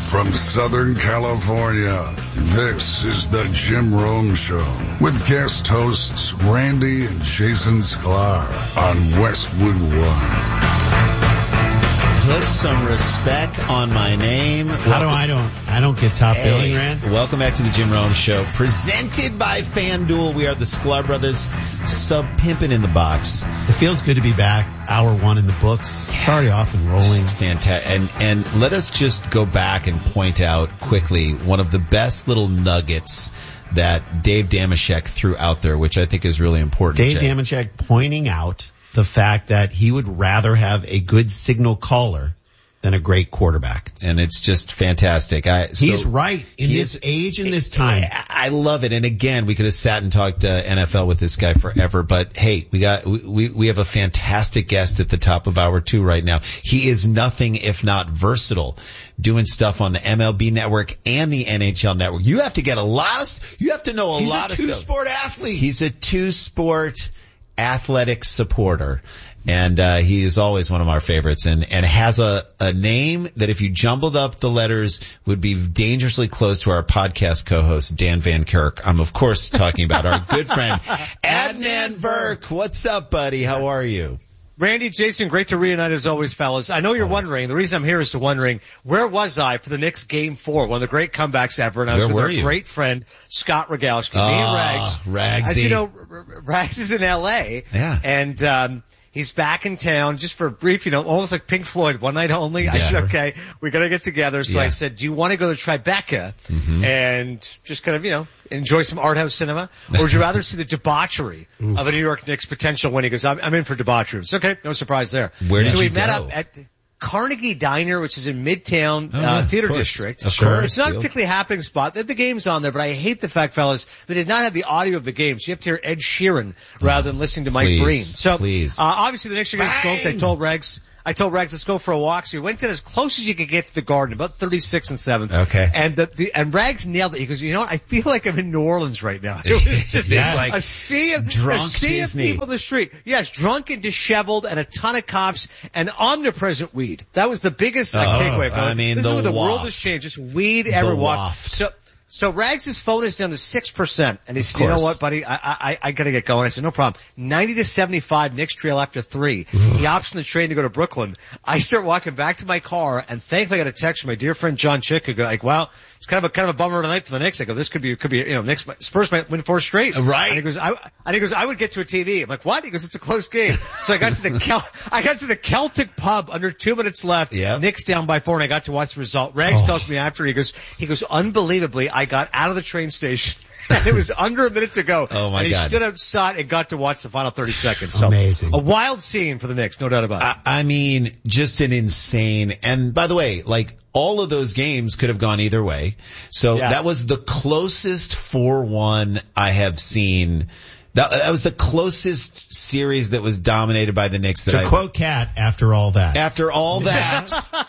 from Southern California, this is the Jim Rome Show with guest hosts Randy and Jason Sklar on Westwood One. Put some respect on my name. I don't get top billing, Rand. Welcome back to the Jim Rome Show, presented by FanDuel. We are the Sklar Brothers, sub-pimpin' in the box. It feels good to be back. Hour one in the books. It's already off and rolling. Just fantastic. And let us just go back and point out quickly one of the best little nuggets that Dave Dameshek threw out there, which I think is really important. Dave Dameshek pointing out the fact that he would rather have a good signal caller than a great quarterback. And it's just fantastic. He's right in this age and this time. I love it. And again, we could have sat and talked NFL with this guy forever, but hey, we have a fantastic guest at the top of hour 2 right now. He is nothing if not versatile, doing stuff on the MLB network and the NHL network. You have to know a lot of stuff. He's a two-sport athlete. He's a two-sport athletic supporter. And he is always one of our favorites, and has a name that if you jumbled up the letters would be dangerously close to our podcast co-host, Dan Van Kirk. I'm, of course, talking about our good friend, Adnan Virk. What's up, buddy? How are you? Randy, Jason, great to reunite as always, fellas. I know you're wondering, the reason I'm here is to wondering, where was I for the Knicks Game 4, one of the great comebacks ever, and I was with our great friend, Scott Rogowski. Me and Ragsy. As you know, Rags is in L.A. Yeah. And, he's back in town just for a brief, almost like Pink Floyd, one night only. Yeah. I said, okay, we gotta get together. So I said, do you want to go to Tribeca and just kind of, enjoy some art house cinema? Or would you rather see the debauchery of a New York Knicks potential win? He goes, I'm in for debauchery. It's okay. No surprise there. Where did so you we met go? up at Carnegie Diner, which is in Midtown Theater District. Of course. It's not a particularly happening spot. The game's on there, but I hate the fact, fellas, they did not have the audio of the game. So you have to hear Ed Sheeran rather than listening to Mike Breen. So obviously the Knicks are getting smoked. I told Rags, let's go for a walk. So we went to as close as you could get to the Garden, about 36 and 7th. Okay. And Rags nailed it. He goes, what? I feel like I'm in New Orleans right now. It was just like a sea of Disney. people in the street. Yes, drunk and disheveled and a ton of cops and omnipresent weed. That was the biggest takeaway. This is where the world has changed. Just weed everywhere. So Rags' phone is down to 6%, and he said, you know what, buddy, I gotta get going. I said, no problem. 90-75, Knicks trail after 3. He hops in the train to go to Brooklyn. I start walking back to my car, and thankfully I got a text from my dear friend John Chick, who go like, wow, it's kind of a bummer tonight for the Knicks. I go, this could be, Knicks, Spurs might win 4 straight. Right. And he goes, I would get to a TV. I'm like, what? He goes, it's a close game. So I got to the Celtic pub under 2 minutes left. Yep. Knicks down by 4, and I got to watch the result. Rags tells me after, he goes, unbelievably, I got out of the train station. And it was under a minute to go. Oh my God. And he stood outside and got to watch the final 30 seconds. So amazing. A wild scene for the Knicks, no doubt about it. I mean, just an insane, and by the way, all of those games could have gone either way. So that was the closest 4-1 I have seen. That was the closest series that was dominated by the Knicks. To quote Cat, after all that. After all that,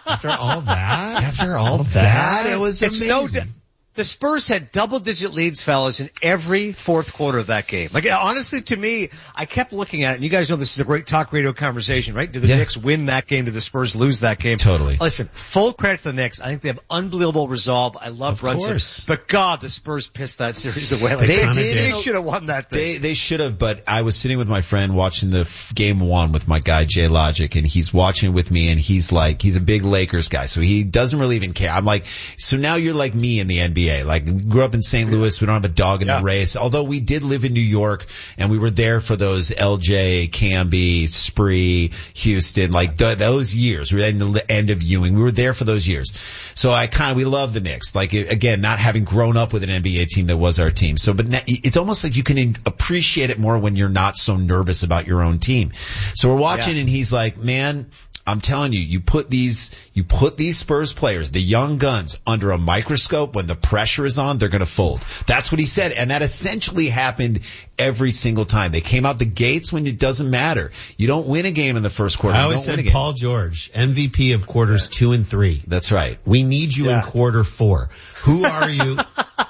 it was amazing. The Spurs had double-digit leads, fellas, in every fourth quarter of that game. Honestly, to me, I kept looking at it, and you guys know this is a great talk radio conversation, right? Did the Knicks win that game? Did the Spurs lose that game? Totally. Listen, full credit to the Knicks. I think they have unbelievable resolve. I love Brunson. Course. But God, the Spurs pissed that series away. They should have won that thing. They should have, but I was sitting with my friend watching the game 1 with my guy, Jay Logic, and he's watching with me, and he's a big Lakers guy, so he doesn't really even care. I'm like, so now you're like me in the NBA. We grew up in St. Louis. We don't have a dog in the race. Although we did live in New York, and we were there for those LJ, Camby, Spree, Houston, those years. We were in the end of Ewing. We were there for those years. So we love the Knicks. Again, not having grown up with an NBA team that was our team. So, but it's almost like you can appreciate it more when you're not so nervous about your own team. So we're watching, and he's like, man, I'm telling you, you put these Spurs players, the young guns, under a microscope. When the pressure is on, they're going to fold. That's what he said. And that essentially happened every single time. They came out the gates when it doesn't matter. You don't win a game in the first quarter. I always said Paul George, MVP of quarters 2 and 3. That's right. We need you in quarter 4. Who are you?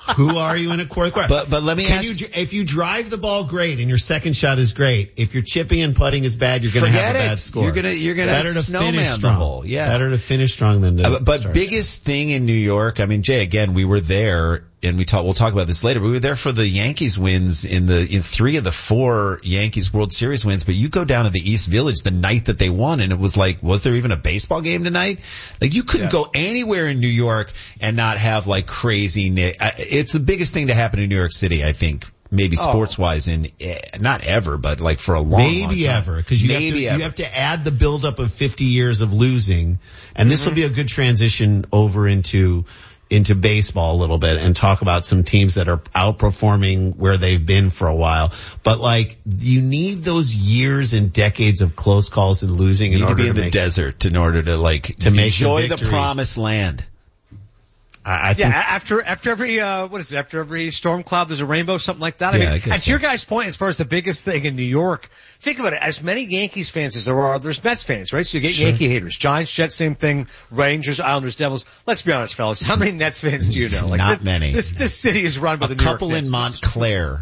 Who are you in a fourth quarter? But let me ask you, if you drive the ball great and your second shot is great, if your chipping and putting is bad, you're going to have a bad score. You're going to better to finish strong. Yeah. Better to finish strong than to But biggest thing in New York, I mean, Jay, again, we were there and we'll talk about this later, but we were there for the Yankees wins in 3 of the 4 Yankees World Series wins, but you go down to the East Village the night that they won and it was like, was there even a baseball game tonight? Like you couldn't go anywhere in New York and not have like crazy, it's the biggest thing to happen in New York City, I think. Maybe sports wise in not ever, but like for a long time. Ever. Cause you have to add the buildup of 50 years of losing. And this will be a good transition over into baseball a little bit and talk about some teams that are outperforming where they've been for a while. But like, you need those years and decades of close calls and losing in order to be in the desert in order to enjoy the promised land. I think after every storm cloud, there's a rainbow, something like that. I mean, and to your guys' point, as far as the biggest thing in New York, think about it. As many Yankees fans as there are, there's Mets fans, right? So you get Yankee haters. Giants, Jets, same thing. Rangers, Islanders, Devils. Let's be honest, fellas. How many Nets fans do you know? Like, not many. This city is run by the New York couple in Montclair.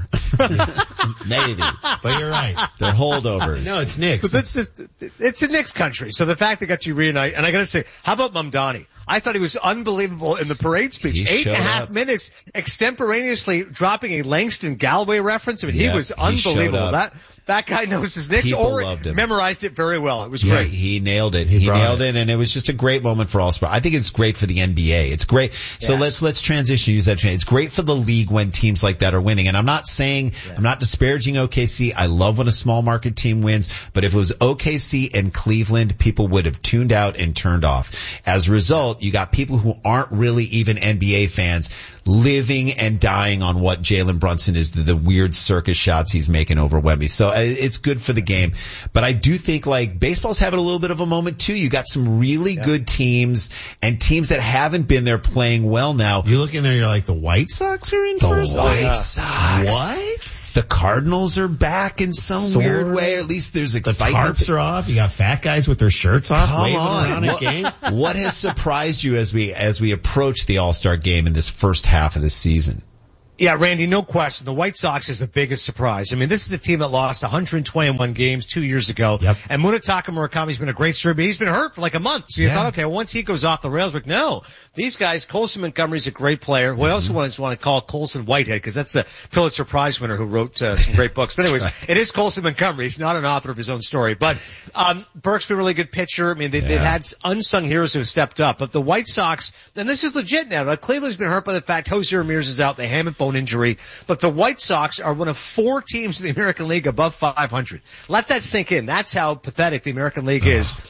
Maybe. But you're right. They're holdovers. No, it's Knicks. It's a Knicks country. So the fact they got you reunite, and I gotta say, how about Mamdani? I thought he was unbelievable in the parade speech. 8.5 minutes extemporaneously dropping a Langston Galloway reference. I mean, he was unbelievable. That guy knows his Knicks or memorized it very well. It was great. He nailed it. He nailed it, and it was just a great moment for all sport. I think it's great for the NBA. It's great. So let's transition, use that transition. It's great for the league when teams like that are winning. And I'm not disparaging OKC. I love when a small market team wins, but if it was OKC and Cleveland, people would have tuned out and turned off. As a result, you got people who aren't really even NBA fans living and dying on what Jalen Brunson is, the weird circus shots he's making over Wemby. So it's good for the game. But I do think like baseball's having a little bit of a moment too. You got some really good teams and teams that haven't been there playing well now. You look in there, you're like, the White Sox are in first? The White Sox. What? The Cardinals are back in some weird way. At least there's excitement. The tarps are off. You got fat guys with their shirts off waving around at games. What has surprised you as we approach the All-Star game in this first half of the season? Yeah, Randy, no question. The White Sox is the biggest surprise. I mean, this is a team that lost 121 games 2 years ago. Yep. And Munetaka Murakami's been a great story, but he's been hurt for like a month. So you thought, okay, once he goes off the rails, but no. These guys, Colson Montgomery's a great player. We also want to call Colson Whitehead because that's the Pulitzer Prize winner who wrote some great books. But anyways, It is Colson Montgomery. He's not an author of his own story. But Burke's been a really good pitcher. I mean, they've had unsung heroes who have stepped up. But the White Sox, and this is legit now. Like, Cleveland's been hurt by the fact Jose Ramirez is out. They hammock bone injury. But the White Sox are one of 4 teams in the American League above 500. Let that sink in. That's how pathetic the American League is.